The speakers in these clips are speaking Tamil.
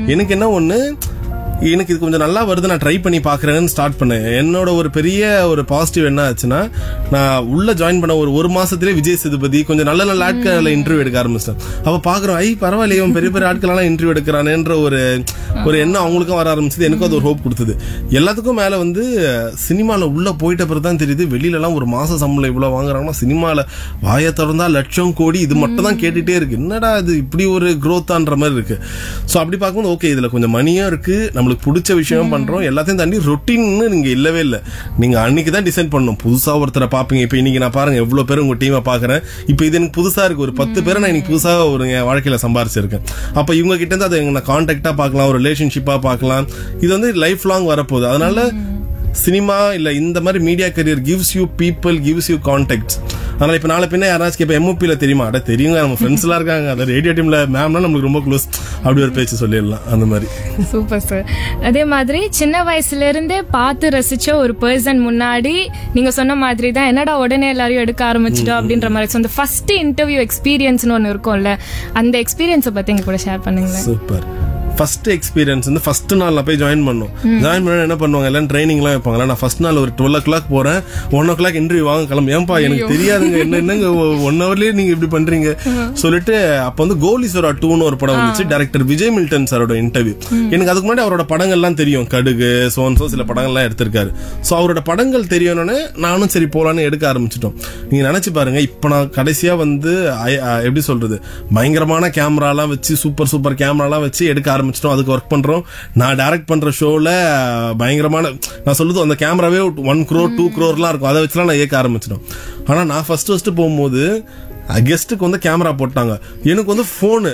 எனக்கு என்ன ஒண்ணு, எனக்கு இது கொஞ்சம் நல்லா வருது, நான் ட்ரை பண்ணி பாக்குறேன்னு ஸ்டார்ட் பண்ணேன். என்னோட ஒரு பெரிய ஒரு பாசிட்டிவ் என்ன ஆச்சுன்னா, நான் உள்ள ஜாயின் பண்ண ஒரு மாசத்திலே விஜய் சேதுபதி கொஞ்சம் நல்ல நல்ல ஆட்களை இன்டர்வியூ எடுக்க ஆரம்பிச்சேன். அப்ப பாக்குறோம், பரவாயில்லையே பெரிய பெரிய ஆட்கள் இன்டர்வியூ எடுக்கிறானேன்ற ஒரு எண்ணம் அவங்களுக்கும் வர ஆரம்பிச்சது. எனக்கும் அது ஒரு ஹோப் கொடுத்தது. எல்லாத்துக்கும் மேல வந்து சினிமால உள்ள போயிட்ட பிறகு தான் தெரியுது, வெளியில எல்லாம் ஒரு மாச சம்பளம் இவ்வளவு வாங்குறாங்கன்னா சினிமால வாயை திறந்தா லட்சம் கோடி இது மட்டும் தான் கேட்டுட்டே இருக்கு. என்னடா இது இப்படி ஒரு growth-ஆன்ற மாதிரி இருக்கு. சோ அப்படி பார்க்கும்போது ஓகே, இதுல கொஞ்சம் மணியும் இருக்கு, நம்மளுக்கு பிடிச்ச விஷயம் பண்றோம், எல்லாத்தையும் தாண்டி ரொட்டீன்னு நீங்க இல்லவே இல்லை. நீங்க அன்னைக்கு தான் டிசைட் பண்ணணும். புதுசா ஒருத்தரை பாப்பீங்க. இப்ப இன்னைக்கு நான் பாருங்க எவ்வளவு பேர் உங்க டீமை பாக்குறேன். இப்ப இது எனக்கு புதுசா இருக்கு. ஒரு 10 பேரை நான் இன்னைக்கு புதுசா ஒரு வாழ்க்கையில சம்பாரிச்சிருக்கேன். அப்ப இவங்க கிட்ட இருந்து அதை நான் கான்டாக்டா பார்க்கலாம், ஒரு ரிலேஷன்ஷிப்பா பார்க்கலாம். இது வந்து லைஃப் லாங் வரப்போகுது. அதனால சினிமா இல்ல இந்த மாதிரி media career gives you people, gives you contacts. அதனால இப்ப நாளை பின்ன யாராச்சும் இப்ப எம்ஓபில தெரியுமா, தெரியுங்க, நம்ம ஃப்ரெண்ட்ஸ் எல்லாம் இருக்காங்க, அந்த ரேடியோ டீம்ல மேம்னா நம்மளுக்கு ரொம்ப க்ளோஸ், அப்படி ஒரு பேச்சு சொல்லிடலாம். அந்த மாதிரி. Super sir. அதே மாதிரி சின்ன வயசுல இருந்தே பார்த்து ரசிச்ச ஒரு பர்சன் முன்னாடி நீங்க சொன்ன மாதிரி தான் என்னடா உடனே எல்லாரையும் எடுக்க ஆரம்பிச்சிட்டோம் அப்படின்ற மாதிரி. அந்த ஃபர்ஸ்ட் இன்டர்வியூ எக்ஸ்பீரியன்ஸ்னு ஒன்னு இருக்கும்ல, அந்த எக்ஸ்பீரியன்ஸை பத்தி எங்க கூட ஷேர் பண்ணுங்களேன். சூப்பர். ஃபர்ஸ்ட் எக்ஸ்பீரியன்ஸ் வந்து ஃபர்ஸ்ட் நாள் நான் போய் ஜாயின் பண்ணோம். ஜாயின் பண்ண என்ன பண்ணுவாங்க, எல்லாம் ட்ரைனிங் எல்லாம் வைப்பாங்க. நான் ஃபர்ஸ்ட் நாள் ஒரு 12 o'clock போறேன், 1 o'clock இன்டர்வியூ வாங்க கிளம்பு. ஏன்பா எனக்கு தெரியாதுங்க, என்னங்க 1 hourலயே நீங்க இப்படி பண்றீங்க சொல்லிட்டு. அப்ப வந்து கோலிசோரா 2ன்னு ஒரு படம் வந்துச்சு, டைரக்டர் விஜய் மில்டன் சாரோட இன்டர்வியூ. எனக்கு அதுக்கு முன்னாடி அவரோட படங்கள்லாம் தெரியும், கடுகு சோன்சோ சில படங்கள்லாம் எடுத்திருக்காரு. சோ அவரோட படங்கள் தெரியணும்னு நானும் சரி போலான்னு எடுக்க ஆரம்பிச்சிட்டோம். நீங்க நினைச்சு பாருங்க, இப்ப நான் கடைசியா வந்து எப்படி சொல்றது, பயங்கரமான கேமராலாம் வச்சு சூப்பர் கேமராலாம் வச்சு எடுக்க ஆரம்பிச்சிட்டோம். அதுக்கு ஒர்க் பண்றோம். நான் டைரக்ட் பண்ற ஷோல பயங்கரமான, நான் சொல்லுது அந்த கேமராவே 1 crore 2 crore இருக்கும், அதை வச்சுலாம் நான் ஏற்க ஆரம்பிச்சிட்டோம். ஆனா நான் ஃபர்ஸ்ட் போகும்போது கெஸ்ட்டுக்கு வந்து கேமரா போட்டாங்க, எனக்கு வந்து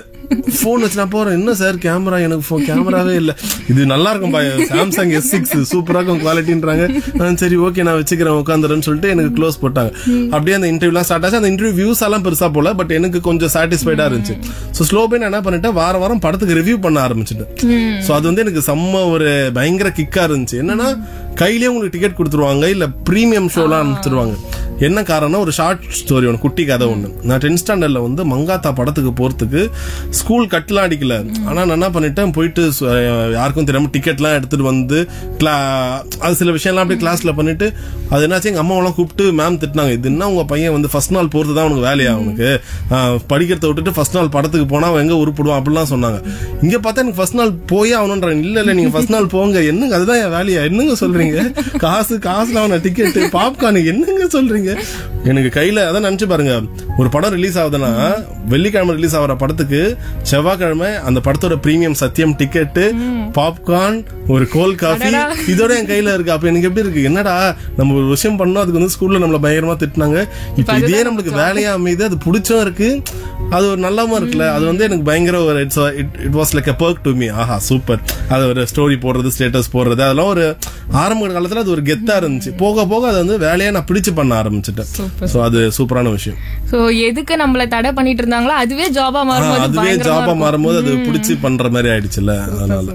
போன் வச்சு நான் போறேன். என்ன சார் கேமரா, எனக்கு கேமராவே இல்ல, இது நல்லா இருக்கும் சாம்சங் S6 சூப்பரா இருக்கும் குவாலிட்டின்றாங்க. சரி ஓகே நான் வச்சுக்கிறேன் உட்காந்துறேன்னு சொல்லிட்டு எனக்கு க்ளோஸ் போட்டாங்க. அப்படியே அந்த இன்டர்வியூலாம் ஸ்டார்ட் ஆச்சு. அந்த இன்டர்வியூ வியூஸ் எல்லாம் பெருசா போல, பட் எனக்கு கொஞ்சம் சாட்டிஸ்ஃபைடா இருந்துச்சு. சோ ஸ்லோ பை என்ன பண்ணிட்டேன், வாரம் படத்துக்கு ரிவ்யூ பண்ண ஆரம்பிச்சுட்டேன். சோ அது வந்து எனக்கு செம்ம ஒரு பயங்கர கிக்கா இருந்துச்சு. என்னன்னா கையிலேயே உங்களுக்கு டிக்கெட் கொடுத்துருவாங்க, இல்ல பிரீமியம் ஷோலாம் அனுப்பிச்சிருவாங்க. என்ன காரணம், ஒரு ஷார்ட் ஸ்டோரி ஒன்று, குட்டி கதை ஒன்று. நான் 10th ஸ்டாண்டர்ட்ல வந்து மங்காத்தா படத்துக்கு போறதுக்கு ஸ்கூல் கட்டலாம் அடிக்கல. ஆனா நான் என்ன பண்ணிட்டேன், போயிட்டு யாருக்கும் தெரியாம டிக்கெட்லாம் எடுத்துட்டு வந்து அது சில விஷயம்லாம் அப்படியே கிளாஸ்ல பண்ணிட்டு, அது என்னாச்சு எங்க அம்மாவெல்லாம் கூப்பிட்டு மேம் திட்டினாங்க, இது என்ன உங்க பையன் வந்து ஃபர்ஸ்ட் நாள் போறது தான் உனக்கு வேலையா, அவனுக்கு படிக்கிறத விட்டுட்டு ஃபர்ஸ்ட் நாள் படத்துக்கு போனா அவன் எங்க உருப்பிடுவான் அப்படிலாம் சொன்னாங்க. இங்க பார்த்தா எனக்கு ஃபர்ஸ்ட் நாள் போய் அவனுன்றாங்க. இல்ல நீங்க ஃபர்ஸ்ட் நாள் போங்க, என்னங்க அதுதான் என் வேலையா, என்னங்க சொல்றீங்க, காசுல அவன டிக்கெட் பாப்கார்னு என்னங்க சொல்றீங்க. எனக்கு கையில அதான் நினைச்சு பாருங்க, ஒரு படம் ரிலீஸ் ஆகுதுன்னா வெள்ளிக்கிழமை ரிலீஸ் ஆகிற படத்துக்கு செவ்வாய்க்கிழமை அந்த படத்தோட பிரீமியம் சத்தியம் டிக்கெட், பாப்கார்ன், ஒரு கோல்ட் காஃபி, இதோட என் கையில இருக்கு. அப்ப எனக்கு எப்படி இருக்கு, என்னடா நம்ம ஒரு விஷயம் பண்ணோம், அதுக்கு வந்து ஸ்கூல்ல நம்மள பயங்கரமா திட்டினாங்க, இப்ப இதே நம்மளுக்கு வேலையா அமைது, அது பிடிச்சும் இருக்கு, அது ஒரு நல்லாம இருக்குல்ல. அது வந்து எனக்கு பயங்கர ஒரு it was like a perk to me. Aha super. அது ஒரு ஸ்டோரி போடுறது, ஸ்டேட்டஸ் போடுறது, அதெல்லாம் ஒரு ஆரம்ப காலத்துல அது ஒரு கெத்தா இருந்துச்சு. போக போக அது வந்து வேலையா நான் பிடிச்சு பண்ண ஆரம்பிச்சிட்டேன். சோ அது சூப்பரான விஷயம். சோ எதுக்கு நம்மள தடை பண்ணிட்டு இருந்தாங்களோ அதுவே ஜாபா மாறும்போது அது பிடிச்சு பண்ற மாதிரி ஆயிடுச்சுல்ல. அதனால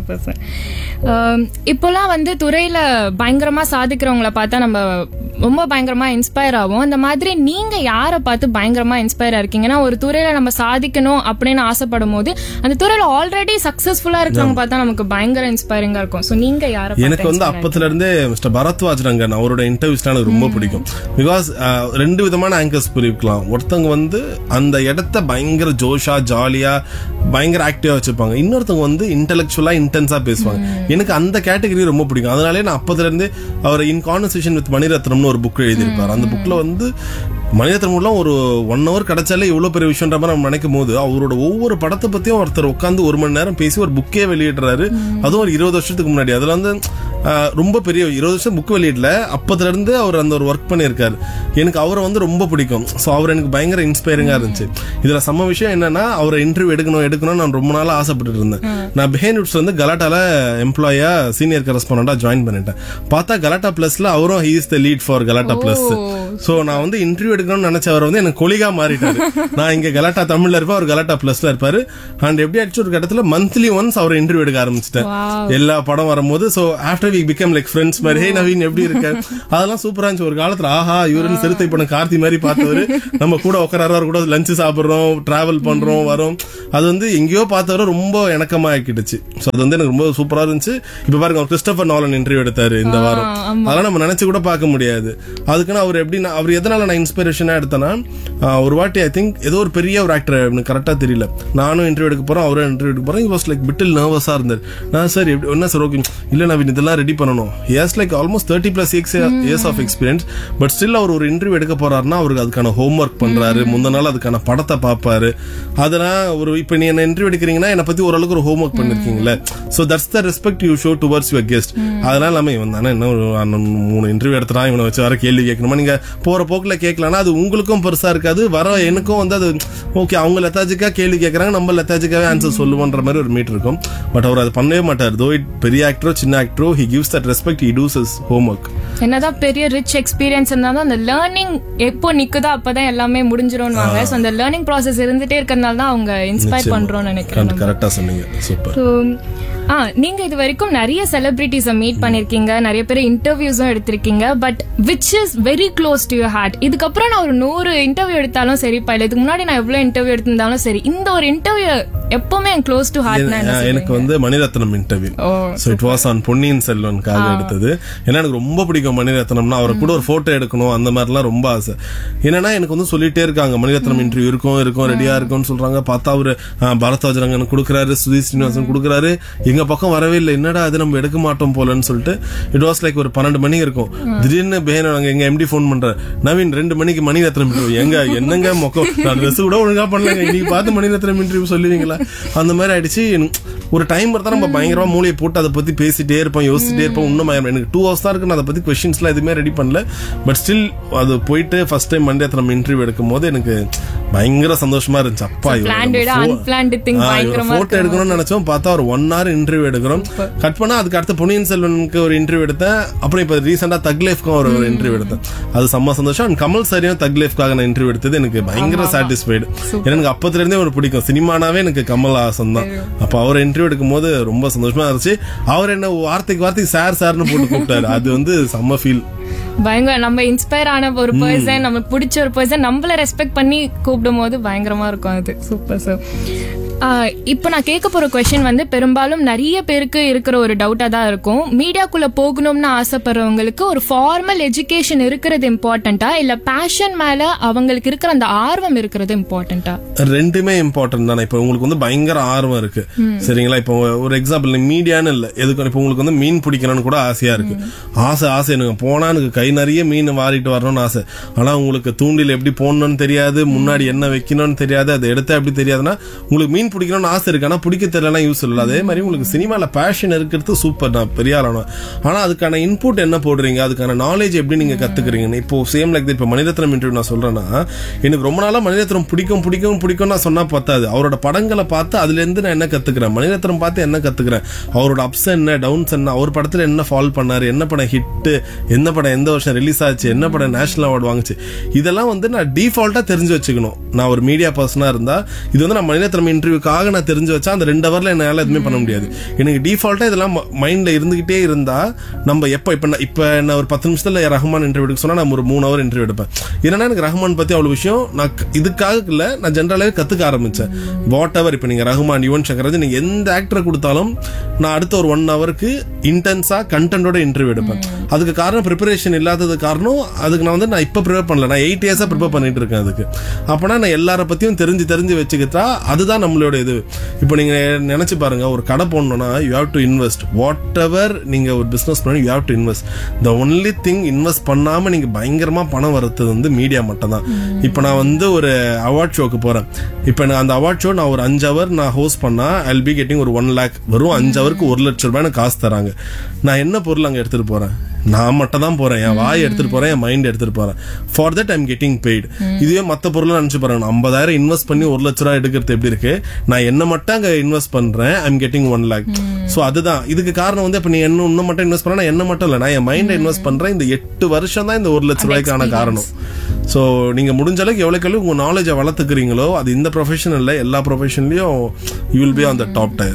இப்பெல்லாம் வந்து துறையில பயங்கரமா சாதிக்கிறவங்கள பார்த்தா நம்ம ரொம்ப பயங்கரமா இன்ஸ்பயர் ஆகும். அந்த மாதிரி நீங்க யாரை பார்த்து பயங்கரமா இன்ஸ்பயர் இருக்கீங்கன்னா, ஒரு துறையில நம்ம சாதிக்கணும் அப்படின்னு ஆசைப்படும் போது அந்த துறையில ஆல்ரெடி சக்சஸ்ஃபுல்லா இருக்கிறவங்க பார்த்தா நமக்கு பயங்கர இன்ஸ்பைரிங்கா இருக்கும். சோ நீங்க யாரை? எனக்கு வந்து அப்பத்துல இருந்தே மிஸ்டர் பரத்வாஜ் ரங்கன் அவரோட இன்டர்வியூஸ் எனக்கு ரொம்ப பிடிக்கும். பிகாஸ் 2 விதமான ஆங்கர்ஸ் பிரிக்கலாம். ஒருத்தவங்க வந்து அந்த இடத்த பயங்கர ஜோஷா ஜாலியா பயங்கர ஆக்டிவா வச்சிருப்பாங்க, இன்னொருத்தவங்க வந்து இன்டெலெக்சுவலா இன்டென்ஸா பேசுவாங்க. எனக்கு அந்த கேட்டகரி ரொம்ப பிடிக்கும். அதனாலே நான் அப்பத்துல இருந்து அவர் இன் கான்வர்சேஷன் வித் மணிரத்னம்னு ஒரு புக் எழுதியிருப்பாரு. அந்த புக்ல வந்து மணிரத்னம் ஒரு 1 hour கிடைச்சாலே இவ்வளவு பெரிய விஷயம்ன்ற மாதிரி நம்ம நினைக்கும் போது, அவரோட ஒவ்வொரு படத்தை பத்தியும் ஒருத்தர் உட்காந்து 1 மணி நேரம் பேசி ஒரு புக்கே வெளியிடுறாரு. அதுவும் ஒரு 20 வருஷத்துக்கு முன்னாடி. அதுல வந்து ரொம்ப பெரிய 20 வருஷம் புக் வெளியிடல, அப்பத்துல இருந்து அவர் அந்த ஒரு ஒர்க் பண்ணியிருக்காரு. எனக்கு அவரை வந்து ரொம்ப பிடிக்கும். ஸோ அவர் எனக்கு பயங்கர இன்ஸ்பைரிங்கா இருந்துச்சு. இதுல செம்ம விஷயம் என்னன்னா, அவரை இன்டர்வியூ எடுக்கணும் நான் ரொம்ப நாளா ஆசைப்பட்டு இருந்தேன். நான் பிஹைண்ட் வுட்ஸ் வந்து கலாட்டால எம்ப்ளாயா சீனியர் கரஸ்பாண்டா ஜாயின் பண்ணிட்டேன். பார்த்தா கலாட்டா பிளஸ்ல அவரும் he is the lead for கலாட்டா பிளஸ். சோ நான் வந்து இன்டர்வியூ எடுக்கணும்னு நினைச்சவர் வந்து எனக்கு கொலிகா மாறிட்டாரு. நான் இங்க கலாட்டா தமிழ்ல இருப்பேன், அவர் கலாட்டா பிளஸ்ல இருப்பாரு. அண்ட் எப்படி ஆச்சு ஒரு கட்டத்துல மந்த்லி ஒன்ஸ் அவர் இன்டர்வியூ எடுக்க ஆரம்பிச்சிட்டேன் எல்லா படம் வரும்போது. சோ ஆஃப்டர் அப்புறம் we became like friends மாதிரி. ஹே நவீன் எப்படி இருக்க, அதெல்லாம் சூப்பரா இருந்துச்சு. ஒரு காலத்துல ஆஹா இவருன்னு சிறுத்தை படம் கார்த்தி மாதிரி பார்த்தவரு நம்ம கூட உட்கார கூட லஞ்ச் சாப்பிடுறோம், டிராவல் பண்றோம், வரோம். அது வந்து எங்கேயோ பார்த்தவரை ரொம்ப இணக்கமா ஆக்கிடுச்சு. சோ அது வந்து எனக்கு ரொம்ப சூப்பரா இருந்துச்சு. இப்ப பாருங்க அவர் கிறிஸ்டோபர் நோலன் இன்டர்வியூ எடுத்தாரு இந்த வாரம். அதெல்லாம் நம்ம நினைச்சு கூட பார்க்க முடியாது. அதுக்குன்னு அவர் எப்படி, அவர் எதனால நான் இன்ஸ்பிரேஷனா எடுத்தேன்னா, ஒரு வாட்டி ஐ திங்க் ஏதோ ஒரு பெரிய ஒரு ஆக்டர், எனக்கு கரெக்டா தெரியல, நானும் இன்டர்வியூ எடுக்க போறோம், அவரும் இன்டர்வியூ எடுக்க போறோம். வாஸ் லைக் பிட்டில் நர்வஸா இருந்தார். நான் சார் என்ன சார், ஓகே இல்ல நவீன் இதெல்லாம் ரெடி பண்ணணும். Has like almost 30+ years of experience. But still அவர் ஒரு இன்டர்வியூ எடுக்க போறாருன்னா அவருக்கு அதுக்கான ஹோம் ஒர்க் பண்றாரு, முந்தின நாள் அதுக்கான படத்தை பார்ப்பாரு. அதெல்லாம் ஒரு இப்ப நீ என்ன இன்டர்வியூ எடுக்கிறீங்கன்னா என்னை பத்தி ஓரளவுக்கு ஒரு ஹோம் ஒர்க் பண்ணிருக்கீங்களா. So that's the respect you show towards your guest. அதனால நம்ம இவன் தானே இன்னும் 3 இன்டர்வியூ எடுத்துறான், இவனை வச்சு வர கேள்வி கேட்கணுமா, நீங்க போற போக்குல கேட்கலாம். அது உங்களுக்கும் பெருசா இருக்காது, வர எனக்கும் வந்து அது ஓகே அவங்க லெத்தாஜிக்கா கேள்வி கேட்கறாங்க, நம்ம லெத்தாஜிக்காவே ஆன்சர் சொல்லுவோன்ற மாதிரி ஒரு மீட் இருக்கும். பட் அவர் அது பண்ணவே மாட்டார். தோ இட் பெரிய ஆக்டரோ சின்ன ஆக்டரோ, he gives that respect, he does his homework. என்னதான் பெரிய ரிச் எக்ஸ்பீரியன்ஸ் இருந்தாலும் அந்த லேர்னிங் எப்போ நிக்குதோ அப்பதான் எல்லாமே முடிஞ்சிரும்வாங்க. சோ அந்த லேர்னிங் ப்ராசஸ் இருந்துட்டே இருக்கறனால தான் அவங்க இன்ஸ்பயர் பண்றோம்னு நினைக்கிறேன். கரெக்ட்டா சொன்னீங்க, சூப்பர். நீங்க இது வரைக்கும் நிறைய செலிபிரிட்டிஸை மீட் பண்ணிருக்கீங்க, நிறைய பேர் இன்டர்வியூஸும் எடுத்திருக்கீங்க. But which is very close to your heart? இதுக்கப்புறம் நான் ஒரு 100 இன்டர்வியூ எடுத்தாலும் சரி, இல்ல இதுக்கு முன்னாடி நான் எவ்வளவு இன்டர்வியூ எடுத்திருந்தாலும் சரி, இந்த ஒரு இன்டர்வியூ எப்பவுமே க்ளோஸ் டு ஹார்ட். எனக்கு வந்து Mani Ratnam interview. So it was on பொன்னியின் செல்வனுக்காக எடுத்தது. ஏன்னா எனக்கு ரொம்ப பிடிக்கும் மணிரத்னம்னா, அவரை கூட ஒரு போட்டோ எடுக்கணும் அந்த மாதிரிலாம் ரொம்ப ஆசை. என்னன்னா எனக்கு வந்து சொல்லிட்டே இருக்காங்க மணிரத்னம் இன்டர்வியூ இருக்கும் ரெடியா இருக்கும்னு சொல்றாங்க. பார்த்தா அவரு பரத்வாஜரங்கன் கொடுக்குறாரு, சுதீப் ஸ்ரீனிவாசன் கொடுக்குறாரு, எங்க பக்கம் வரவே இல்லை. என்னடா அது நம்ம எடுக்க மாட்டோம் போலன்னு சொல்லிட்டு இட் வாஸ் லைக் ஒரு 12 மணி இருக்கும். திடீர்னு எங்க எம்டி போன் பண்ற, நவீன் 2 மணிக்கு மணிரத்னம் இன்டர்வியூ. எங்க என்னங்க மொக்கம், நான் ட்ரெஸ் கூட ஒழுங்கா பண்ணலங்க, இன்னைக்கு பார்த்து மணிரத்னம் இன்டர்வியூ சொல்லுவீங்களா? அந்த மாதிரி ஆயிடுச்சு. ஒரு டைம் தான் நம்ம பயங்கரமா மூளையை போட்டு அதை பத்தி பேசிட்டே இருப்போம், யோசிச்சுட்டே இருப்போம். இன்னும் எனக்கு 2 hours தான் இருக்கு, நான் அதை பத்தி கொஸ்டின்ஸ் எல்லாம் எதுவுமே ரெடி பண்ணல. பட் ஸ்டில் அது போயிட்டு ஃபர்ஸ்ட் டைம் மணிரத்னம் இன்டர்வியூ எடுக்கும் போது எனக்கு பயங்கர சந்தோஷமா இருந்துச்சு. அப்பா போட்டோ எடுக்கணும்னு நினைச்சோம், பார்த்தா ஒரு 1 hour இன்டர்வியூ எடுக்கிறோம். கட் பண்ணா அதுக்கு அடுத்து பொன்னியின் செல்வனுக்கு ஒரு இன்டர்வியூ எடுத்தேன். அப்புறம் இப்ப ரீசெண்டா தக் லைஃப்க்கும் ஒரு இன்டர்வியூ எடுத்தேன். அது செம்ம சந்தோஷம். அண்ட் கமல் சாரியும் தக் லைஃப்காக நான் இன்டர்வியூ எடுத்தது எனக்கு பயங்கர சாட்டிஸ்ஃபைடு. எனக்கு அப்பத்துல இருந்தே ஒரு பிடிக்கும், சினிமானாவே எனக்கு கமல் ஹாசன் தான். அப்ப அவர் இன்டர்வியூ எடுக்கும் போது ரொம்ப சந்தோஷமா இருந்துச்சு. அவர் என்ன வார்த்தைக்கு சார்னு போட்டு கூப்பிட்டாரு. அது வந்து செம்ம ஃபீல். பயங்கர நம்ம இன்ஸ்பயர் ஆன ஒரு பர்சன், நமக்கு பிடிச்ச ஒரு பர்சன் நம்மள ரெஸ்பெக்ட் பண்ணி கூப்பிடும் போது பயங்கரமா இருக்கும். அது சூப்பர் சார். இப்போ நான் கேட்க போற क्वेश्चन வந்து பெரும்பாலும் நிறைய பேருக்கு இருக்கிற ஒரு டவுட்டா தான் இருக்கும். மீடியாக்குள்ள போகணும்னு ஆசைப்படுறவங்களுக்கு ஒரு ஃபார்மல் எஜுகேஷன் இருக்கிறது இம்பார்ட்டன்ட்டா, இல்ல பேஷன் மேல அவங்களுக்கு இருக்கிற அந்த ஆர்வம் இருக்கிறது இம்பார்ட்டன்ட்டா? ரெண்டுமே இம்பார்ட்டன்ட் தானே. இப்போ உங்களுக்கு வந்து பயங்கர ஆர்வம் இருக்கு சரிங்களா. இப்போ ஒரு எக்ஸாம்பிள் மீடியான்னு இல்ல, எதுக்கு இப்போ உங்களுக்கு வந்து மீன் பிடிக்கணும்னு கூட ஆசையா இருக்கு. ஆசை எனக்கு போனா எனக்கு கை நிறைய மீன் வாரிட்டு வரணும்னு ஆசை. ஆனா உங்களுக்கு தூண்டில் எப்படி போடணும்னு தெரியாது, முன்னாடி என்ன வைக்கணும்னு தெரியாது, அதை எடுத்தா எப்படி தெரியாதுன்னா உங்களுக்கு மீன் பிடிக்கணும்னு ஆசை இருக்கு, ஆனா பிடிக்க தெரியலனா யூஸ் இல்லை. அதே மாதிரி உங்களுக்கு சினிமால பேஷன் இருக்கிறது சூப்பர், நான் பெரிய ஆளானோம். ஆனா அதுக்கான இன்புட் என்ன போடுறீங்க, அதுக்கான நாலேஜ் எப்படி நீங்க கத்துக்கிறீங்க. இப்போ சேம் லைக் இப்போ மணிரத்னம் இன்டர்வியூ நான் சொல்றேன்னா, எனக்கு ரொம்ப நாளா மணிரத்னம் பிடிக்கும் நான் சொன்னா பத்தாது. அவரோட படங்களை பார்த்து அதுல இருந்து நான் என்ன கத்துக்கிறேன், மணிரத்னம் பார்த்து என்ன கத்துக்கிறேன், அவரோட அப்ஸ் என்ன டவுன்ஸ் என்ன, அவர் படத்துல என்ன ஃபால் பண்ணாரு, என்ன படம் ஹிட், எந்த படம் எந்த வருஷம் ரிலீஸ் ஆச்சு, என்ன படம் நேஷனல் அவார்டு வாங்குச்சு, இதெல்லாம் வந்து நான் டிஃபால்ட்டா தெரிஞ்சு வச்சுக்கணும். நான் ஒரு மீடியா பர்சனா இருந்தா இது வந்து நான் மணிரத்னம் இன்டர்வியூ நான் தெரிஞ்சு வச்சா அந்த 2 hourல என்னால எதுவுமே பண்ண முடியாது. எனக்கு டிஃபால்ட்டா இதெல்லாம் மைண்ட்ல இருந்துகிட்டே இருந்தா நம்ம இப்ப என்ன ஒரு 10 நிமிஷத்துல ரஹ்மான் இன்டர்வியூ சொன்னா நான் ஒரு 3 hour இன்டர்வியூ எடுப்பேன். ஏன்னா எனக்கு ரஹ்மான் பத்தி அவ்வளவு விஷயம் நான் இதுக்காக இல்ல, நான் ஜென்ரலாவே கத்துக்க ஆரம்பிச்சேன். வாட் எவர் இப்ப நீங்க ரஹ்மான், யுவன் சங்கர் ராஜ், நீங்க எந்த ஆக்டரை கொடுத்தாலும் நான் அடுத்த ஒரு 1 hourக்கு இன்டென்ஸா கண்டென்ட்டோட இன்டர்வியூ எடுப்பேன். அதுக்கு காரணம் ப்ரிப்பரேஷன் இல்லாதது காரணம். அதுக்கு நான் இப்ப ப்ரிப்பேர் பண்ணல, நான் 8 years ப்ரிப்பேர் பண்ணிட்டு இருக்கேன். அதுக்கு அப்பனா நான் எல்லார பத்தியும் தெரிஞ்சு வச்சுக்கிட்டா அதுதான் நம்மளோட இது. இப்போ நீங்க நினைச்சு பாருங்க, ஒரு கடை போடணும்னா you have to invest. What ever நீங்க ஒரு பிசினஸ் பண்ணி you have to invest. The only thing invest பண்ணாம நீங்க பயங்கரமா பணம் வரது வந்து மீடியா மட்டும் தான். இப்போ நான் வந்து ஒரு அவார்ட் ஷோக்கு போறேன். இப்போ அந்த அவார்ட் ஷோ நான் ஒரு 5 hour நான் ஹோஸ்ட் பண்ணா ஐ வில் பி கெட்டிங் ஒரு 1 lakh. வெறும் 5 hourக்கு 1 லட்சம் ரூபாய் காசு தராங்க. நான் என்ன பொருள் அங்க எடுத்துட்டு போறேன், நான் மட்டும் தான் போறேன், என் வாய் எடுத்துட்டு போறேன், என் மைண்ட் எடுத்துட்டு போறேன். For that I'm getting paid. இதுவே மத்த பொருள் நினைச்சு பாருங்க, 50,000 இன்வெஸ்ட் பண்ணி 1 லட்ச ரூபாய் எடுக்கிறது எப்படி இருக்கு, நான் என்ன மட்டும் அங்க இன்வெஸ்ட் பண்றேன், ஐம் கெட்டிங் 1 lakh. சோ அதுதான் இதுக்கு காரணம். வந்து இப்ப நீ இன்னும் மட்டும் இன்வெஸ்ட் பண்ணா, என்ன மட்டும் இல்ல, நான் என் மைண்ட் இன்வெஸ்ட் பண்றேன். இந்த 8 வருஷம் தான் இந்த 1 லட்ச ரூபாய்க்கான காரணம். சோ நீங்க முடிஞ்ச அளவுக்கு எவ்வளவு உங்க நாலேஜை வளர்த்துக்கிறீங்களோ, அது இந்த ப்ரொஃபஷன் இல்ல, எல்லா ப்ரொஃபஷன்லயும் you will be on the top tier.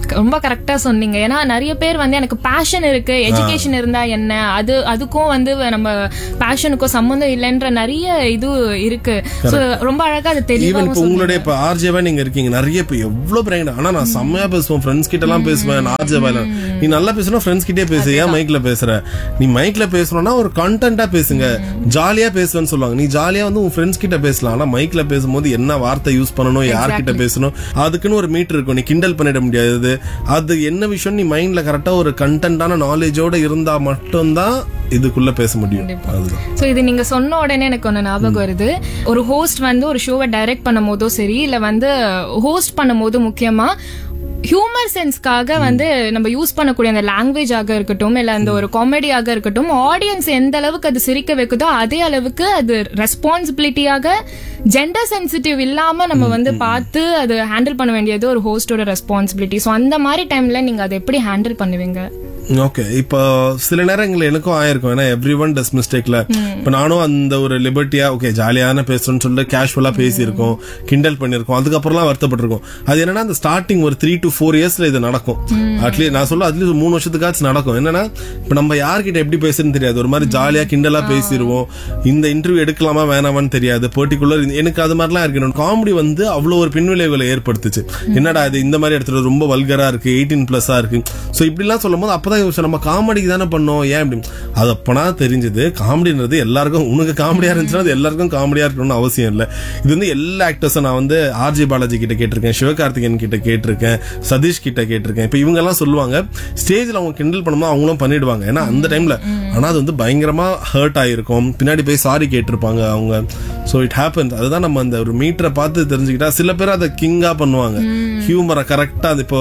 ரொம்ப கரெக்டா சொன்னீங்க. ஏன்னா நிறைய பேர் வந்து எனக்கு பேஷன் இருக்கு, எஜுகேஷன் இருந்தா என்ன, அதுக்கும் வந்து நம்ம பேஷனுக்கும் சம்பந்தம் இல்லைன்ற நிறைய இது இருக்கு. ரொம்ப அழகா அது தெரியும். உங்களுடைய இப்ப ஆர்ஜேவா நீங்க இருக்கீங்க, நிறைய இப்ப எவ்வளவு பிராண்ட். ஆனா நான் செம்மையா பேசுவேன், ஃப்ரெண்ட்ஸ் கிட்ட எல்லாம் பேசுவேன். ஆர்ஜேவா நீ நல்லா பேசணும், ஃப்ரெண்ட்ஸ் கிட்டே பேசு. ஏன் மைக்ல பேசுற? நீ மைக்ல பேசணும்னா ஒரு கண்டென்ட்டா பேசுங்க, ஜாலியா பேசுவேன்னு சொல்லுவாங்க. நீ ஜாலியா வந்து உன் ஃப்ரெண்ட்ஸ் கிட்ட பேசலாம். ஆனா மைக்ல பேசும்போது என்ன வார்த்தை யூஸ் பண்ணணும், யார்கிட்ட பேசணும், அதுக்குன்னு ஒரு மீட்டர் இருக்கும். நீ கிண்டல் பண்ணிட முடியாது. அது என்ன விஷயம், நீ மைண்ட்ல கரெக்டா ஒரு கண்டென்ட்டான நாலேஜோட இருந்தா மட்டும்தான் இதுக்குள்ள பேச முடியும். சோ இது நீங்க சொன்ன உடனே எனக்கு ஒண்ணு ஞாபகம் வருது. ஒரு ஹோஸ்ட் வந்து ஒரு ஷோவை டைரக்ட் பண்ணும் போதும் சரி, இல்ல வந்து ஹோஸ்ட் பண்ணும் போது முக்கியமா ஹியூமர் சென்ஸ்க்காக வந்து நம்ம யூஸ் பண்ணக்கூடிய அந்த லாங்குவேஜ் ஆக இருக்கட்டும், இல்ல அந்த ஒரு காமெடியாக இருக்கட்டும், ஆடியன்ஸ் எந்த அளவுக்கு அது சிரிக்க வைக்குதோ அதே அளவுக்கு அது ரெஸ்பான்சிபிலிட்டியாக ஜெண்டர் சென்சிட்டிவ் இல்லாம நம்ம வந்து பார்த்து அது ஹேண்டில் பண்ண வேண்டியது ஒரு ஹோஸ்டோட ரெஸ்பான்சிபிலிட்டி. ஸோ அந்த மாதிரி டைம்ல நீங்க அதை எப்படி ஹேண்டில் பண்ணுவீங்க? ஓகே, இப்போ சில நேரங்கள் எனக்கும் ஆயிருக்கும். ஏன்னா எவ்ரி ஒன் டஸ் மிஸ்டேக்ல. இப்ப நானும் அந்த ஒரு லிபர்ட்டியா ஓகே ஜாலியான பேசுறேன்னு சொல்லிட்டு கேஷுவலா பேசியிருக்கோம், கிண்டல் பண்ணிருக்கோம், அதுக்கப்புறம்லாம் வருத்தப்பட்டிருக்கோம். அது என்னன்னா அந்த ஸ்டார்டிங் ஒரு 3 to 4 yearsல இது நடக்கும். அட்லீஸ்ட் நான் சொல்ல அட்லீஸ்ட் 3 வருஷத்துக்காச்சும் நடக்கும். என்னன்னா இப்ப நம்ம யார்கிட்ட எப்படி பேசுறதுன்னு தெரியாது, ஒரு மாதிரி ஜாலியா கிண்டலா பேசிடுவோம். இந்த இன்டர்வியூ எடுக்கலாமா வேணாமான்னு தெரியாது. பர்டிகுலர் எனக்கு அது மாதிரிலாம் இருக்கணும். காமெடி வந்து அவ்வளவு ஒரு பின்விளைவுகளை ஏற்படுத்துச்சு. என்னடா இது இந்த மாதிரி இடத்துல ரொம்ப வல்கரா இருக்கு, 18+ இருக்கு. சோ இப்படிலாம் சொல்லும் போது அப்பதான் நம்ம காமெடிக்கு தானே பண்ணோம், ஏன் அப்படி அது அப்பனா தெரிஞ்சது. காமெடின்றது எல்லாருக்கும், உனக்கு காமெடியா இருந்துச்சுன்னா அது எல்லாருக்கும் காமெடியா இருக்கணும்னு அவசியம் இல்லை. இது வந்து எல்லா ஆக்டர்ஸும் நான் வந்து ஆர்ஜி பாலாஜி கிட்ட கேட்டிருக்கேன், சிவகார்த்திகேயன் கிட்ட கேட்டிருக்கேன், சதீஷ் கிட்ட கேட்டிருக்கேன். இப்ப இவங்க எல்லாம் சொல்லுவாங்க ஸ்டேஜ்ல அவங்க கிண்டல் பண்ணும்போது அவங்களும் பண்ணிடுவாங்க. ஏன்னா அந்த டைம்ல ஆனா அது வந்து பயங்கரமா ஹர்ட் ஆயிருக்கும், பின்னாடி போய் சாரி கேட்டிருப்பாங்க அவங்க. So it happens. அதுதான் நம்ம அந்த ஒரு மீட்டரை பார்த்து தெரிஞ்சுக்கிட்டா. சில பேர் அதை கிங்கா பண்ணுவாங்க, ஹியூமரை கரெக்டா. இப்போ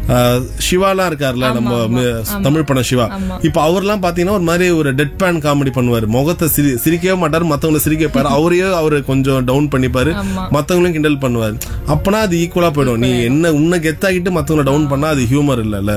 சிவாலாம் இருக்காருல்ல, நம்ம தமிழ் படம் சிவா, இப்ப அவர்லாம் பாத்தீங்கன்னா ஒரு மாதிரி ஒரு டெட் பேன் காமெடி பண்ணுவாரு. முகத்தை சிரிக்கவே மாட்டாரு, மத்தவங்களை சிரிக்க வைப்பாரு. அவரு கொஞ்சம் டவுன் பண்ணிப்பாரு, மத்தவங்களையும் கிண்டல் பண்ணுவாரு. அப்பனா அது ஈக்குவலா போயிடும். நீ என்ன உன்னை கெத்தாக்கிட்டு மத்தவங்களை டவுன் பண்ணா அது ஹியூமர் இல்ல.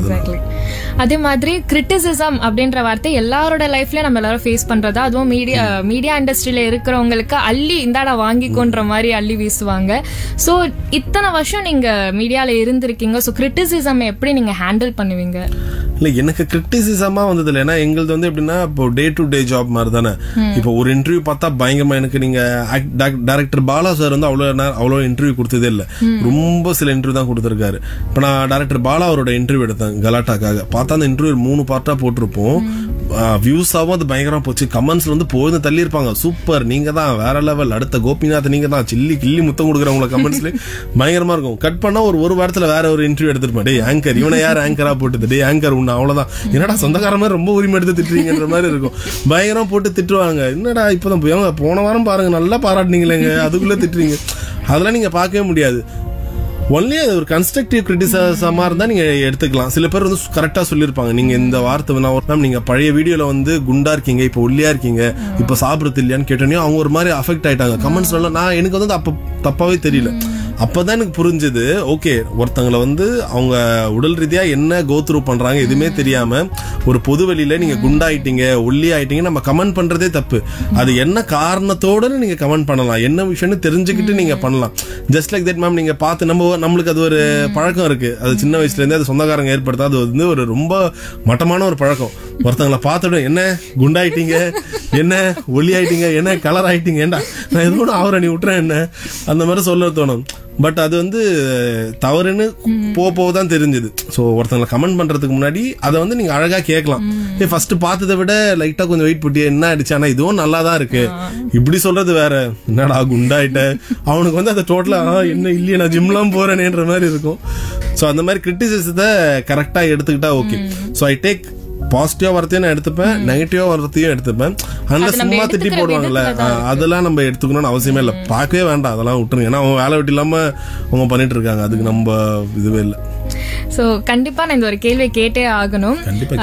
அதே மாதிரி கிரிட்டிசிசம் அப்படின்ற வார்த்தை எல்லாரோட லைஃப்ல நம்ம எல்லாரும் ஃபேஸ் பண்றதா. அதுவும் மீடியா இண்டஸ்ட்ரியில இருக்கிறவங்களுக்கு அள்ளி இந்தாடா வாங்கிக்கோன்ற மாதிரி அள்ளி வீசுவாங்க. சோ இத்தனை வருஷம் நீங்க மீடியால இருந்திருக்கீங்க. சோ கிரிட்டிசிசம் எப்படி நீங்க ஹேண்டில் பண்ணுவீங்க? இல்ல எனக்கு கிரிட்டிசிசமா வந்தது இல்லை. ஏன்னா எங்களுக்கு வந்து எப்படின்னா இப்போ டே டு டே ஜாப் மாதிரி தானே. இப்போ ஒரு இன்டர்வியூ பார்த்தா பயங்கரமா எனக்கு நீங்க டைரக்டர் பாலா சார் வந்து அவ்வளவு இன்டர்வியூ கொடுத்ததே இல்லை, ரொம்ப சில இன்டர்வியூ தான் கொடுத்திருக்காரு. இப்ப நான் டைரக்டர் பாலா அவரோட இன்டர்வியூ எடுத்தேன் கலாட்டாக்காக. பார்த்தா அந்த இன்டர்வியூ 3 பார்ட்டா போட்டிருப்போம். வியூஸாவும் அது பயங்கரமா போச்சு. கமெண்ட்ஸ்ல வந்து போய் தள்ளி இருப்பாங்க, சூப்பர் நீங்க தான் வேற லெவல், அடுத்த கோபிநாத் நீங்க தான், சில்லி கிள்ளி முத்தம் கொடுக்குறவங்கள கமெண்ட்ஸ்ல பயங்கரமா இருக்கும். கட் பண்ணா ஒரு வாரத்துல வேற ஒரு இன்டர்வியூ எடுத்துருப்பேன். டே ஆங்கர் இவனை யார் ஆங்கரா போட்டுது, டே ஆங்கர் உன்ன அவ்வளவுதான், என்னடா சொந்தக்கார மாதிரி ரொம்ப உரிமை எடுத்து திட்டுறீங்கன்ற மாதிரி இருக்கும். பயங்கரம் போட்டு திட்டுவாங்க. என்னடா இப்பதான் போன வாரம் பாருங்க நல்லா பாராட்டினீங்களேங்க, அதுக்குள்ள திட்டுறீங்க. அதெல்லாம் நீங்க பார்க்கவே முடியாது. ஒன்லி அது ஒரு கன்ஸ்ட்ரக்டிவ் கிரிட்டிசிசமா இருந்தா நீங்க எடுத்துக்கலாம். சில பேர் வந்து கரெக்டா சொல்லிருப்பாங்க, நீங்க இந்த வார்த்தை மேம் நீங்க பழைய வீடியோல வந்து குண்டா இருக்கீங்க, இப்ப ஒல்லியா இருக்கீங்க, இப்ப சாப்பிடுறது இல்லையான்னு கேட்டோன்னே அவங்க ஒரு மாதிரி அஃபெக்ட் ஆயிட்டாங்க கமெண்ட்ஸ்ல. நான் எனக்கு வந்து அப்ப தப்பாவே தெரியல. அப்பதான் எனக்கு புரிஞ்சது, ஓகே ஒருத்தங்களை வந்து அவங்க உடல் ரீதியா என்ன கோ த்ரூ பண்றாங்க எதுவுமே தெரியாம ஒரு பொது வெளியில நீங்க குண்டாயிட்டீங்க ஒல்லி ஆயிட்டீங்க நம்ம கமெண்ட் பண்றதே தப்பு. அது என்ன காரணத்தோட நீங்க கமெண்ட் பண்ணலாம், என்ன விஷயம்னு தெரிஞ்சுக்கிட்டு நீங்க பண்ணலாம். ஜஸ்ட் லைக் தட் மேம் நீங்க பார்த்து நம்மளுக்கு அது ஒரு பழக்கம் இருக்கு, அது சின்ன வயசுல இருந்தே அது சொந்தக்காரங்க ஏற்படுத்தா, அது வந்து ஒரு ரொம்ப மட்டமான ஒரு பழக்கம். ஒருத்தங்களை பார்த்துடும் என்ன குண்டாயிட்டீங்க, என்ன ஒல்லி ஆயிட்டீங்க, என்ன கலர் ஆயிட்டீங்க, ஏண்டா நான் எதுவும் அவரை நீ விட்டுறேன் என்ன, அந்த மாதிரி சொல்ல தோணும். பட் அது வந்து தவறுன்னு போதான் தெரிஞ்சது. ஸோ ஒருத்தங்களை கமெண்ட் பண்றதுக்கு முன்னாடி அதை வந்து நீங்க அழகா கேட்கலாம். ஃபர்ஸ்ட் பார்த்ததை விட லைட்டா கொஞ்சம் வெயிட் போட்டியா என்ன ஆயிடுச்சு, ஆனா இதுவும் நல்லா தான் இருக்கு, இப்படி சொல்றது வேற, என்னடா குண்டாயிட்ட, அவனுக்கு வந்து அதை டோட்டலா என்ன இல்லையே நான் ஜிம்லாம் போறேனேன்ற மாதிரி இருக்கும். ஸோ அந்த மாதிரி கிரிட்டிசிசத்தை கரெக்டா எடுத்துக்கிட்டா ஓகே. ஸோ ஐ டேக் பாசிட்டிவா வரத்தையும் நான் எடுத்துப்பேன், நெகட்டிவா வரத்தையும் எடுத்துப்பேன். அதனால சும்மா திட்டி போடுவாங்கல்ல, அதெல்லாம் நம்ம எடுத்துக்கணும்னு அவசியமே இல்லை, பார்க்கவே வேண்டாம், அதெல்லாம் விட்டுருங்க. ஏன்னா அவங்க வேலை வெட்டி இல்லாம அவங்க பண்ணிட்டு இருக்காங்க, அதுக்கு நம்ம இதுவே இல்லை. சோ கண்டிப்பா நான் இந்த ஒரு கேள்வி கேட்டே ஆகணும்.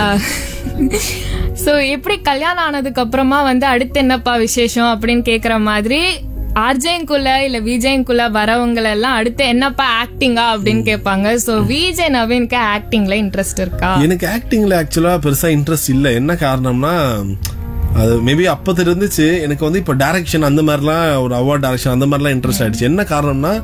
சோ எப்படி கல்யாணம் ஆனதுக்கு அப்புறமா வந்து அடுத்து என்னப்பா விசேஷம் அப்படின்னு கேக்குற மாதிரி ஆர்ஜேங்குள்ள இல்ல விஜயங்குள்ள வரவங்க எல்லாம் அடுத்து என்னப்பா ஆக்டிங்கா அப்படின்னு கேட்பாங்க. சோ விஜய் நவீனுக்கு ஆக்டிங்ல இன்ட்ரெஸ்ட் இருக்கா? எனக்கு ஆக்டிங்ல ஆக்சுவலா பெருசா இன்ட்ரெஸ்ட் இல்ல. என்ன காரணம்னா அது மேபி அப்பது இருந்துச்சு. எனக்கு வந்து இப்ப டைரக்ஷன் அந்த மாதிரிலாம் ஒரு அவார்ட் டைரக்ஷன் அந்த மாதிரிலாம் இன்ட்ரெஸ்ட் ஆயிடுச்சு. என்ன காரணம்னா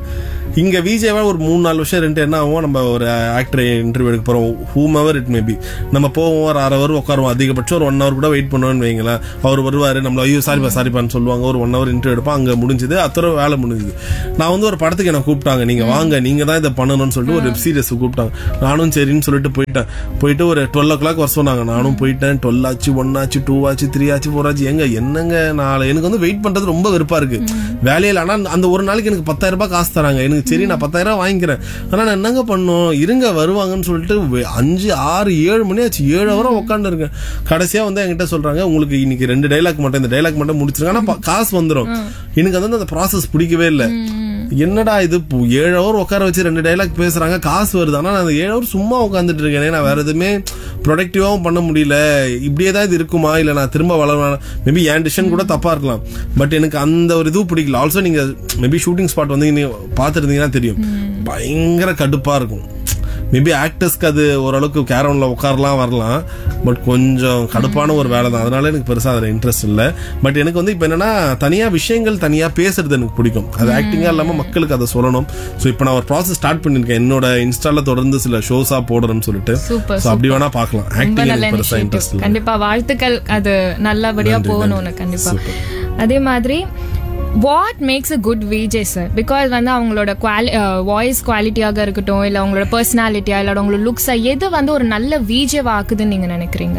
இங்க விஜேவா ஒரு 3-4 வருஷம் ரெண்டு என்ன ஆகும், நம்ம ஒரு ஆக்டர் இன்டர்வியூ எடுக்க போறோம், ஹூமெவர் இட் மேபி, நம்ம போவோம் ஒரு 1/2 hour உட்காருவோம், அதிகபட்சம் ஒரு 1 hour கூட வெயிட் பண்ணுவோம்னு வைங்களேன். அவர் வருவாரு, நம்மள ஐயோ சாரிப்பான்னு சொல்லுவாங்க, ஒரு 1 hour இன்டர்வியூ எடுப்போம், அங்க முடிஞ்சது, அத்தனை வேலை முடிஞ்சது. நான் வந்து ஒரு படத்துக்கு என்ன கூப்பிட்டாங்க, நீங்க வாங்க நீங்க தான் இதை பண்ணணும்னு சொல்லிட்டு ஒரு வெப் சீரிஸ் கூப்பிட்டாங்க. நானும் சரின்னு சொல்லிட்டு போயிட்டு ஒரு 12 o'clock வர சொன்னாங்க. நானும் போயிட்டேன். 12 ஆச்சு, 1 ஆச்சு, 2 ஆச்சு, 3 ஆச்சு, 4 ஆச்சு. என்னங்க நாளை எனக்கு வந்து வெயிட் பண்றது ரொம்ப வெறுப்பா இருக்கு வேலையில. ஆனா அந்த ஒரு நாளைக்கு எனக்கு 10,000 ரூபாய் காசு தராங்க. எனக்கு சரி நான் 10,000 வாங்கிக்கிறேன். ஆனா நான் என்னங்க பண்ணும், இருங்க வருவாங்கன்னு சொல்லிட்டு 5, 6, 7 மணி ஆச்சு. 7 hour உட்காந்து இருக்கேன். கடைசியா வந்து என்கிட்ட சொல்றாங்க, உங்களுக்கு இன்னைக்கு 2 டைலாக் மட்டும், இந்த டைலாக் மட்டும் முடிச்சிருங்க, ஆனா காசு வந்துடும். எனக்கு வந்து அந்த ப்ராசஸ் பிடிக்கவே இல்லை. என்னடா இது 7 hour உட்கார வச்சு 2 டைலாக் பேசுறாங்க, காசு வருது. ஆனா நான் அந்த 7 hour சும்மா உட்காந்துட்டு இருக்கேன். நான் வேற எதுவுமே ப்ரொடக்டிவாவும் பண்ண முடியல. இப்படியே தான் இது இருக்குமா, இல்ல நான் திரும்ப வளரலாம், மேபி என் டிசிஷன் கூட தப்பா இருக்கலாம். பட் எனக்கு அந்த ஒரு இது பிடிக்கல. ஆல்சோ நீங்க மேபி ஷூட்டிங் ஸ்பாட் வந்து நீங்க பாத்துருந்தீங்கன்னா தெரியும், பயங்கர கடுப்பா இருக்கும். மேபி ஆக்டர்ஸ்க்கு அது ஓரளவுக்கு கேரவன்ல உட்காரலாம் வரலாம், பட் கொஞ்சம் கடுப்பான ஒரு வேலை தான். அதனால எனக்கு பெருசா அதுல இன்ட்ரெஸ்ட் இல்லை. பட் எனக்கு வந்து இப்ப என்னன்னா, தனியா விஷயங்கள் தனியா பேசுறது எனக்கு பிடிக்கும். அது ஆக்டிங்கா இல்லாம மக்களுக்கு அதை சொல்லணும். சோ இப்ப நான் ஒரு ப்ராசஸ் ஸ்டார்ட் பண்ணிருக்கேன், என்னோட இன்ஸ்டால தொடர்ந்து சில ஷோஸா போடுறேன்னு சொல்லிட்டு. அப்படி வேணா பாக்கலாம். ஆக்டிங் எனக்கு பெருசா இன்ட்ரெஸ்ட் இல்லை. கண்டிப்பா வாழ்த்துக்கள், அது நல்லபடியா போகணும்னு. கண்டிப்பா அதே மாதிரி what makes a good VJ sir? Because வந்து அவங்களோட வாய்ஸ் குவாலிட்டியாக இருக்கட்டும், இல்ல அவங்களோட பர்சனாலிட்டியா, இல்ல அவங்களோட லுக்ஸா, எது வந்து ஒரு நல்ல விஜேவா ஆக்குதுன்னு நீங்க நினைக்கிறீங்க?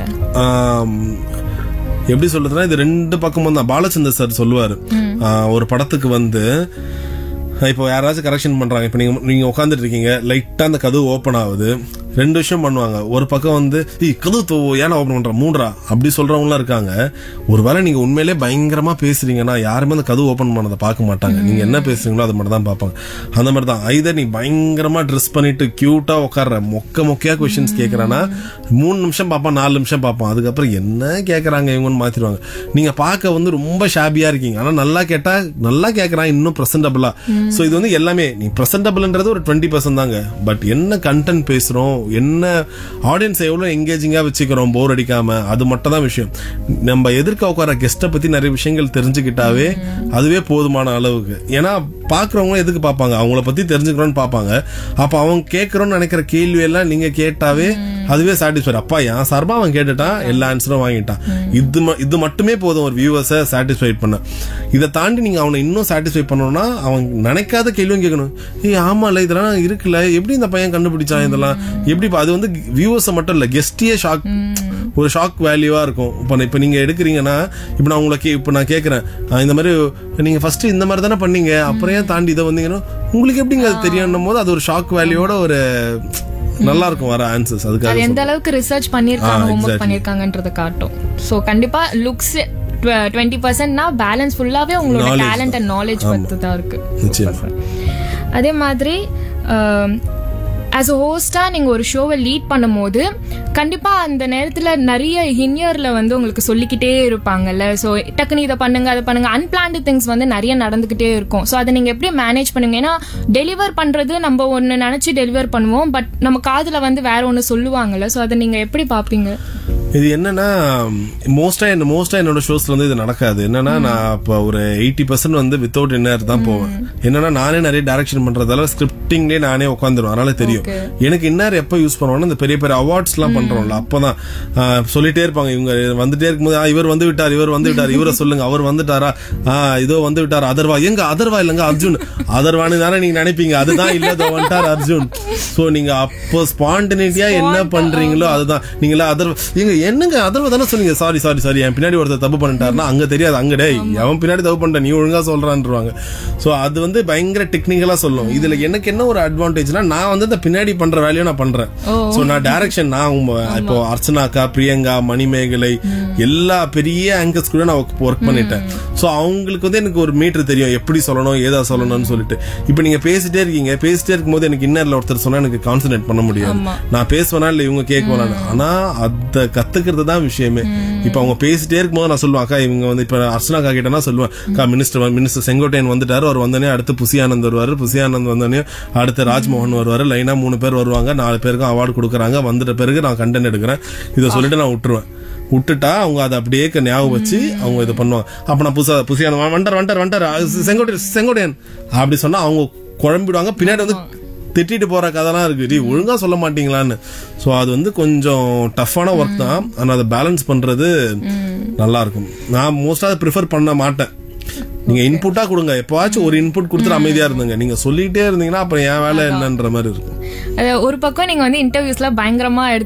எப்படி சொல்றதுன்னா, இது 2 பக்கமும் தான். பாலச்சந்தர் சார் சொல்லுவாரு, ஒரு படத்துக்கு வந்து இப்போ யாராச்சும் கரெக்ஷன் பண்றாங்க, இப்ப நீங்க உட்காந்துட்டு இருக்கீங்க, லைட்டா அந்த கதவு ஓபன் ஆகுது, 2 விஷயம் பண்ணுவாங்க. ஒரு பக்கம் வந்து கதவு ஏன்னா ஓபன் பண்ற 3 அப்படி சொல்றவங்களாம் இருக்காங்க. ஒருவேளை நீங்க உண்மையிலே பயங்கரமா பேசுறீங்கன்னா யாருமே அந்த கதவு ஓபன் பண்ணதை பார்க்க மாட்டாங்க. நீங்க என்ன பேசுறீங்களோ அது மட்டும் தான் பார்ப்பாங்க. அந்த மாதிரி தான். ஐதர் நீ பயங்கரமா ட்ரெஸ் பண்ணிட்டு கியூட்டா உட்கார்ற மொக்கையா கொஸ்டின்ஸ் கேட்கறானா 3 நிமிஷம் பார்ப்பான், 4 நிமிஷம் பார்ப்பான், அதுக்கப்புறம் என்ன கேட்கறாங்க இவங்கன்னு மாத்திடுவாங்க. நீங்க பார்க்க வந்து ரொம்ப ஷாபியா இருக்கீங்க, ஆனா நல்லா கேட்டா நல்லா கேட்கறான், இன்னும் பிரசன்டபிளா. சோ இது வந்து எல்லாமே நீ பிரசன்டபிள்ன்றது ஒரு 20% தாங்க. பட் என்ன கண்டென்ட் பேசுறோம், என்ன ஆடியன்ஸ் எவ்வளவு எங்கேஜிங்கா வச்சுக்கிறோம், போர் அடிக்காம, அது மட்டும் தான் விஷயம். நம்ம எதிர்க்க உட்கார கெஸ்ட்டை பத்தி நிறைய விஷயங்கள் தெரிஞ்சுக்கிட்டாவே அதுவே போதுமான அளவுக்கு. ஏன்னா பாக்குறவங்க எதுக்கு பார்ப்பாங்க, அவங்கள பத்தி தெரிஞ்சுக்கிறோம்னு பார்ப்பாங்க. அப்ப அவங்க கேட்கறோம்னு நினைக்கிற கேள்வி எல்லாம் நீங்க கேட்டாவே அதுவே சாட்டிஸ்ஃபை. அப்பா என் சார்பா அவன் கேட்டுட்டான், எல்லா ஆன்சரும் வாங்கிட்டான், இது மட்டுமே போதும் ஒரு வியூவர்ஸை சாட்டிஸ்ஃபை பண்ண. இதை தாண்டி நீங்க அவனை இன்னும் சாட்டிஸ்ஃபை பண்ணணும்னா அவன் நினைக்காத கேள்வியும் கேட்கணும். ஆமால இதெல்லாம் இருக்குல்ல, எப்படி இந்த பையன் கண்டுபிடிச்சான், இதெல்லாம் எப்படி? அது வந்து வியூவர்ஸை மட்டும் இல்ல, கெஸ்டியே ஒரு ஷாக் வேல்யூவா இருக்கும். இப்ப நீங்க எடுக்கிறீங்கன்னா, இப்ப நான் உங்களுக்கு இப்ப நான் கேட்கறேன், இந்த மாதிரி நீங்க ஃபர்ஸ்ட் இந்த மாதிரி தானே பண்ணீங்க, அப்புறம் தாண்டி இதை வந்தீங்கன்னா உங்களுக்கு எப்படிங்க அது தெரியும் போது அது ஒரு ஷாக் வேல்யூவோட ஒரு நல்லா இருக்கும் வர ஆன்சர்ஸ். அதுக்கு எந்த அளவுக்கு ரிசர்ச் பண்ணிருக்காங்க, ஹோம்வொர்க் பண்ணிருக்காங்கன்றத காட்டும். சோ கண்டிப்பா லுக்ஸ் 20%னா பேலன்ஸ் ஃபுல்லாவே உங்களோட டேலண்ட் அண்ட் நாலேஜ் பத்தி தான் இருக்கு. அதே மாதிரி ஆஸ் அ ஹோஸ்டா நீங்க ஒரு ஷோவை லீட் பண்ணும்போது கண்டிப்பா அந்த நேரத்துல நிறைய ஹின்யர்ல வந்து உங்களுக்கு சொல்லிக்கிட்டே இருப்பாங்கல்ல. சோ டக்குனு இதை பண்ணுங்க அதை பண்ணுங்க, அன்பிளான்டு திங்ஸ் வந்து நிறைய நடந்துகிட்டே இருக்கும். சோ அதை நீங்க எப்படி மேனேஜ் பண்ணுங்க? ஏன்னா டெலிவர் பண்றது நம்ம ஒன்னு நினைச்சு டெலிவர் பண்ணுவோம், பட் நம்ம காதுல வந்து வேற ஒன்னு சொல்லுவாங்கல்ல. சோ அதை நீங்க எப்படி பாப்பீங்க? இது என்னன்னா, மோஸ்டா என்னோட ஷோஸ்ல வந்து இது நடக்காது. என்னன்னா நான் இப்ப ஒரு 80% வந்து வித்தவுட் இன்னர் தான் போவேன். என்னன்னா நானே நிறைய டைரக்ஷன் பண்றதால ஸ்கிரிப்டிங்லேயே நானே உட்காந்துருவேன். அதனால தெரியும் எனக்கு இன்னர் எப்ப யூஸ் பண்ணுவோம்னா இந்த பெரிய பெரிய அவார்ட்ஸ் எல்லாம் பண்றோம்ல, அப்பதான் சொல்லிட்டே இருப்பாங்க. இவங்க வந்துட்டே இருக்கும்போது இவர் வந்து விட்டார், இவரை சொல்லுங்க, அவர் வந்துட்டாரா, இதோ வந்து விட்டார், அதர்வா எங்க, அதர்வா இல்லங்க அர்ஜுன், அதர்வானு தானே நீங்க நினைப்பீங்க, அதுதான் இல்ல வந்துட்டார் அர்ஜுன். சோ நீங்க அப்போ ஸ்பான்டனிட்டியா என்ன பண்றீங்களோ அதுதான். நீங்களா அதர்வா எங்க என்னங்க அதர்வா தானே சொன்னீங்க, சாரி என் பின்னாடி ஒருத்தர் தப்பு பண்ணிட்டாருன்னா அங்க தெரியாது, அங்க டே அவன் பின்னாடி தப்பு பண்ணிட்ட நீ ஒழுங்கா சொல்றான்றாங்க. சோ அது வந்து பயங்கர டெக்னிக்கலா சொல்லும். இதுல எனக்கு என்ன ஒரு அட்வான்டேஜ்னா, நான் வந்து இந்த பின்னாடி பண்ற வேலையை நான் பண்றேன். சோ நான் டைரக்ஷன் இப்போ அர்ச்சனாக்கா, பிரியங்கா, மணிமேகலை எல்லா பெரிய ஆங்கர்ஸ் கூட நான் ஒர்க் பண்ணிட்டேன். சோ அவங்களுக்கு வந்து எனக்கு ஒரு மீட்டர் தெரியும், எப்படி சொல்லணும் ஏதா சொல்லணும்னு சொல்லிட்டு. இப்ப நீங்க பேசிட்டே இருக்கும் போது எனக்கு இன்னர்ல ஒருத்தர் சொன்னா எனக்கு கான்சென்ட்ரேட் பண்ண முடியாது. நான் பேசுவேனா இல்ல இவங்க கேட்குவேனா, ஆனா அத கத்துக்கிறது தான் விஷயமே. இப்ப அவங்க பேசிட்டே இருக்கும்போது நான் சொல்லுவேன், அக்கா இவங்க வந்து இப்ப அர்ச்சனா அக்கா கிட்டனா சொல்லுவேன், அக்கா மினிஸ்டர் செங்கோட்டையன் வந்துட்டாரு, அவர் வந்தோடனே அடுத்து புசியானந்த் வருவாரு, புசியானந்த் வந்தோடனே அடுத்து ராஜ்மோகன் வருவாரு, லைனா 3 பேர் வருவாங்க, 4 பேருக்கும் அவார்டு கொடுக்குறாங்க, வந்துட்ட பிறகு நான் கண்டென்ட் எடுக்கிறேன், இதை சொல்லிட்டு நான் விட்டுட்டா அவங்க அதை அப்படியே ஞாபகம் வச்சு அவங்க இது பண்ணுவாங்க. அப்ப நான் புசியான வந்துட்டார் செங்கோட்டையன் அப்படி சொன்னா அவங்க குழம்பிடுவாங்க. பின்னாடி வந்து திட்டிட்டு போற கதைலாம் இருக்கு, ஒழுங்கா சொல்ல மாட்டீங்களான்னு. சோ அது வந்து கொஞ்சம் டஃப்பான ஒர்க் தான். ஆனா அதை பேலன்ஸ் பண்றது நல்லா இருக்கும். நான் மோஸ்டா அதை ப்ரிஃபர் பண்ண மாட்டேன். நீங்க இன்புட்டா கொடுங்க, எப்பவாச்சும் ஒரு இன்புட் கொடுத்துட்டு அமைதியா இருந்துங்க. நீங்க சொல்லிட்டே இருந்தீங்கன்னா அப்புறம் என் வேலை என்னன்ற மாதிரி இருக்கும். ஒரு பக்கம் நீங்க வந்து இன்டர்வியூஸ்ல பயங்கரமா